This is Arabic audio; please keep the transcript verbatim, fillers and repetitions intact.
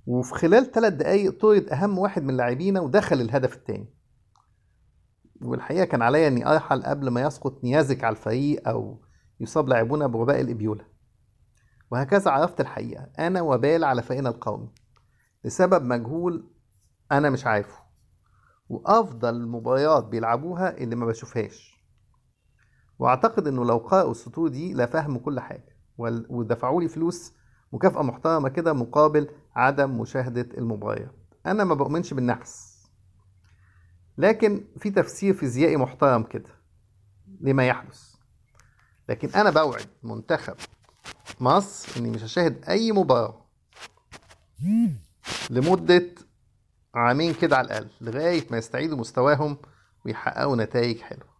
وفي خلال ثلاث دقايق طرد أهم واحد من لاعبينا ودخل الهدف التاني. والحقيقة كان عليا إني أرحل قبل ما يسقط نيازك على الفريق أو يصاب لاعبونا بوباء الإبيولا. وهكذا عرفت الحقيقة أنا وبال على فريقنا القومي لسبب مجهول أنا مش عارفه. وأفضل المباريات بيلعبوها اللي ما بشوفهاش. وأعتقد إنه لو قرأوا السطور دي لفهموا كل حاجة وال- ودفعوا لي فلوس مكافأة محترمة كده مقابل عدم مشاهدة المباريات. أنا ما بؤمنش بالنحس، لكن في تفسير فيزيائي محترم كده لما يحدث. لكن أنا بوعد منتخب مصر إني مش هشاهد أي مباراة لمدة عامين كده على الأقل لغاية ما يستعيدوا مستواهم ويحققوا نتائج حلوة.